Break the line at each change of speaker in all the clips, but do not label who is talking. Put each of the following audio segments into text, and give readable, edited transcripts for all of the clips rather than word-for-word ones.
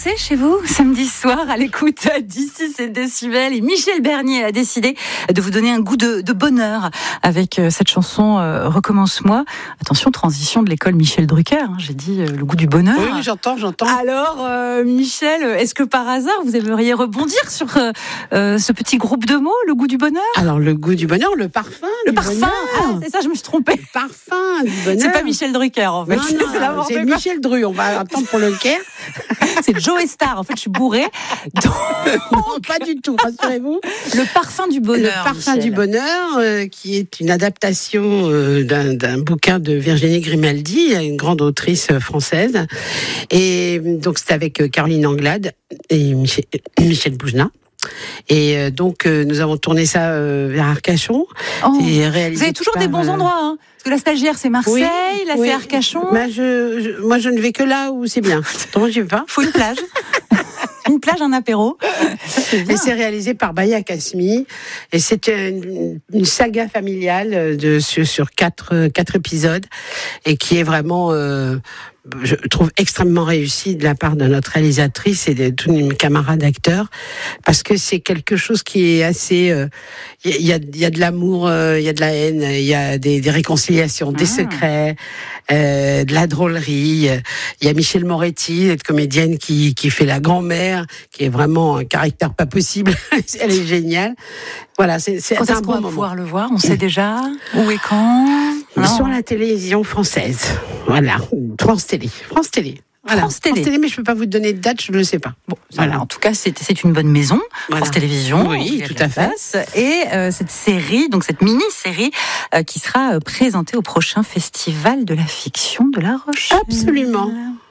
dansé chez vous samedi soir à l'écoute d'ici c'est Décibel, et Michel Bernier a décidé de vous donner un goût de bonheur avec cette chanson Recommence-moi. Attention, transition de l'école Michel Drucker, hein, j'ai dit le goût du bonheur.
Oui, j'entends.
Alors Michel, est-ce que par hasard vous aimeriez rebondir sur ce petit groupe de mots, le goût du bonheur?
Alors le goût du bonheur, le parfum du bonheur.
Ah, c'est ça, je me suis trompée.
Le parfum du bonheur.
C'est pas Michel Drucker en fait.
Non, c'est Michel Dru. On va attendre pour le Caire.
C'est Joe Star. En fait, je suis bourrée.
Non, pas du tout, rassurez-vous.
Le parfum du bonheur.
Le parfum
Michel.
du bonheur, qui est une adaptation d'un bouquin de Virginie Grimaldi, une grande autrice française. Et donc, c'était avec Caroline Anglade et Michel Boujna. Et donc, nous avons tourné ça vers Arcachon.
Oh.
Et réalisé
Vous avez toujours
par,
des bons endroits, hein? Parce que la stagiaire, c'est Marseille, là, c'est Arcachon.
Moi, je ne vais que là où c'est bien. Donc, j'y vais pas.
Faut une plage. Une plage, un apéro.
Et c'est réalisé par Baya Kasmi. Et c'est une saga familiale sur quatre épisodes, et qui est vraiment, je trouve, extrêmement réussi de la part de notre réalisatrice et de tous mes camarades acteurs, parce que c'est quelque chose qui est assez, il y a de l'amour, il y a de la haine, il y a des réconciliations, des secrets, de la drôlerie. Il y a Michel Moretti, cette comédienne qui fait la grand-mère, qui est vraiment un caractère pas possible. Elle est géniale. Voilà, c'est
quand
un
est-ce qu'on
bon
va
moment.
pouvoir le voir? On sait déjà où et quand? Non.
Sur la télévision française. Voilà, France Télé. Voilà.
France Télé,
mais je peux pas vous donner de date, je ne le sais pas.
Bon, voilà. En tout cas, c'est une bonne maison,
Voilà.
France Télévisions.
Oui, tout à fait.
Et cette série, donc cette mini-série, qui sera présentée au prochain Festival de la fiction de La Rochelle.
Absolument.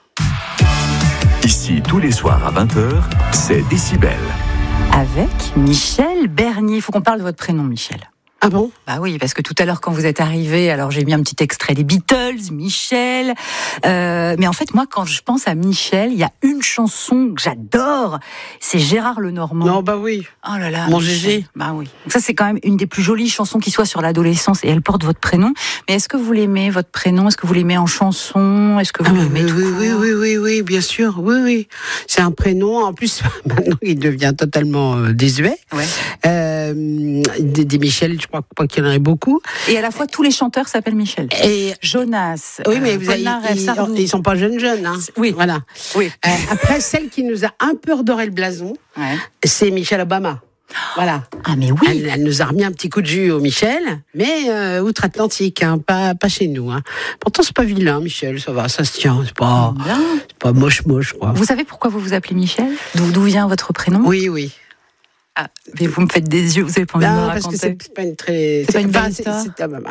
Ici, tous les soirs à 20h, c'est Décibel.
Avec Michel Bernier. Il faut qu'on parle de votre prénom, Michel.
Ah bon?
Bah oui, parce que tout à l'heure, quand vous êtes arrivé, alors j'ai mis un petit extrait des Beatles, Michel. Mais en fait, moi, quand je pense à Michel, il y a une chanson que j'adore, c'est Gérard Lenormand.
Non, bah oui.
Oh là là.
Mon
Michel.
Gégé.
Bah oui. Donc ça, c'est quand même une des plus jolies chansons qui soit sur l'adolescence, et elle porte votre prénom. Mais est-ce que vous l'aimez, votre prénom? Est-ce que vous l'aimez en chanson? Est-ce que vous l'aimez tout court?
Oui, bien sûr. Oui. C'est un prénom. En plus, maintenant, il devient totalement désuet.
Ouais.
Des Michel, je crois pas qu'il y en ait beaucoup.
Et à la fois, tous les chanteurs s'appellent Michel.
Et
Jonas.
oui, mais ils sont pas jeunes, hein.
Oui.
Voilà.
Oui.
Après, celle qui nous a un peu redoré le blason, c'est Michelle Obama. Voilà.
Ah mais oui.
Elle nous a remis un petit coup de jus au Michel, mais outre-Atlantique, hein, pas chez nous. Hein. Pourtant, c'est pas vilain, Michel, ça va, ça se tient. C'est pas moche, quoi.
Vous savez pourquoi vous vous appelez Michel? D'où vient votre prénom?
Oui.
Ah, mais vous me faites des yeux, vous avez pas envie de me
parce
raconter.
que c'est pas une très.
C'est pas une belle histoire.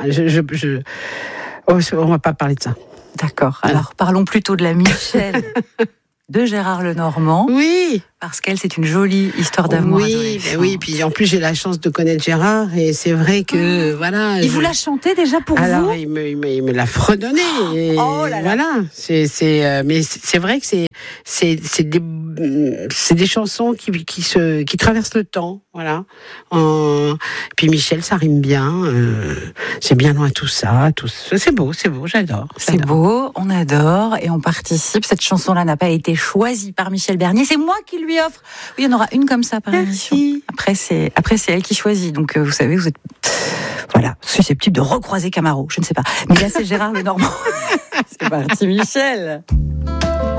On va pas parler de ça.
D'accord. Alors, parlons plutôt de la Michel de Gérard Lenormand.
Oui.
Parce qu'elle, c'est une jolie histoire d'amour.
Oui. Puis en plus, j'ai la chance de connaître Gérard, et c'est vrai que voilà.
Il vous l'a chanté déjà pour
alors,
vous?
il me l'a fredonné.
Oh là là.
Voilà. Mais c'est vrai que c'est des chansons qui traversent le temps. Voilà. Puis Michel, ça rime bien. C'est bien loin tout ça. C'est beau, j'adore.
C'est beau, on adore et on participe. Cette chanson-là n'a pas été choisie par Michel Bernier. C'est moi qui lui offre. Oui, il y en aura une comme ça par émission. Après, c'est elle qui choisit. Donc, vous savez, vous êtes susceptible de recroiser Camaro. Je ne sais pas. Mais là, c'est Gérard Lenormand. C'est parti, Michel.